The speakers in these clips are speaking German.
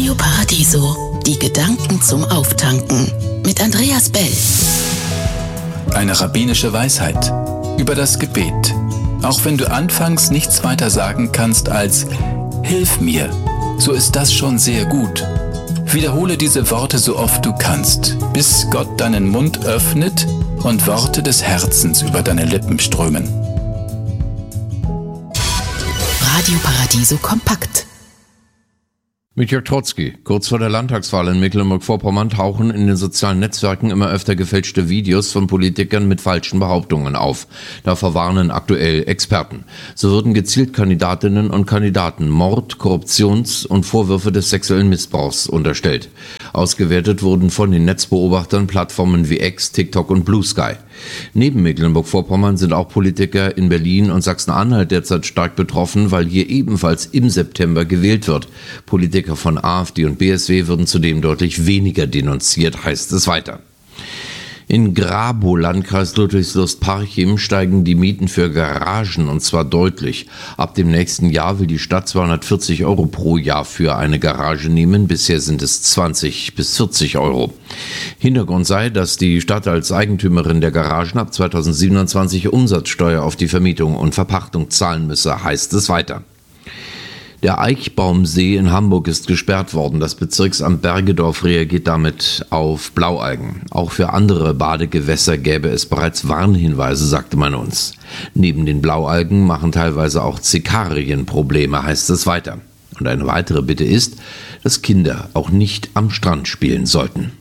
Radio Paradiso, die Gedanken zum Auftanken mit Andreas Bell. Eine rabbinische Weisheit über das Gebet. Auch wenn du anfangs nichts weiter sagen kannst als Hilf mir, so ist das schon sehr gut. Wiederhole diese Worte so oft du kannst, bis Gott deinen Mund öffnet und Worte des Herzens über deine Lippen strömen. Radio Paradiso kompakt. Mit Jörg Trotzki. Kurz vor der Landtagswahl in Mecklenburg-Vorpommern tauchen in den sozialen Netzwerken immer öfter gefälschte Videos von Politikern mit falschen Behauptungen auf. Davor warnen aktuell Experten. So würden gezielt Kandidatinnen und Kandidaten Mord, Korruptions- und Vorwürfe des sexuellen Missbrauchs unterstellt. Ausgewertet wurden von den Netzbeobachtern Plattformen wie X, TikTok und Blue Sky. Neben Mecklenburg-Vorpommern sind auch Politiker in Berlin und Sachsen-Anhalt derzeit stark betroffen, weil hier ebenfalls im September gewählt wird. Politiker von AfD und BSW würden zudem deutlich weniger denunziert, heißt es weiter. In Grabow, Landkreis Ludwigslust-Parchim, steigen die Mieten für Garagen, und zwar deutlich. Ab dem nächsten Jahr will die Stadt 240 € pro Jahr für eine Garage nehmen. Bisher sind es 20 bis 40 €. Hintergrund sei, dass die Stadt als Eigentümerin der Garagen ab 2027 Umsatzsteuer auf die Vermietung und Verpachtung zahlen müsse, heißt es weiter. Der Eichbaumsee in Hamburg ist gesperrt worden. Das Bezirksamt Bergedorf reagiert damit auf Blaualgen. Auch für andere Badegewässer gäbe es bereits Warnhinweise, sagte man uns. Neben den Blaualgen machen teilweise auch Zikarien Probleme, heißt es weiter. Und eine weitere Bitte ist, dass Kinder auch nicht am Strand spielen sollten.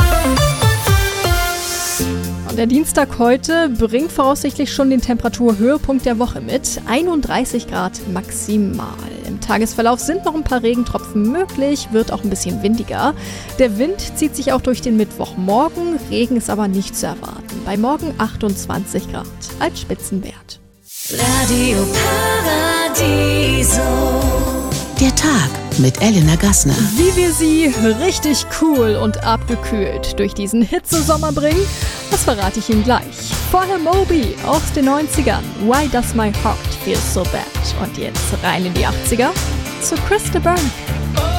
Der Dienstag heute bringt voraussichtlich schon den Temperaturhöhepunkt der Woche mit. 31 Grad maximal. Im Tagesverlauf sind noch ein paar Regentropfen möglich, wird auch ein bisschen windiger. Der Wind zieht sich auch durch den Mittwochmorgen, Regen ist aber nicht zu erwarten. Bei morgen 28 Grad als Spitzenwert. Radio Paradiso. Der Tag mit Elena Gassner. Wie wir sie richtig cool und abgekühlt durch diesen Hitzesommer bringen, das verrate ich Ihnen gleich. Vorher Moby aus den 90ern. Why Does My Heart Feel So Bad? Und jetzt rein in die 80er zu Chris de Burgh.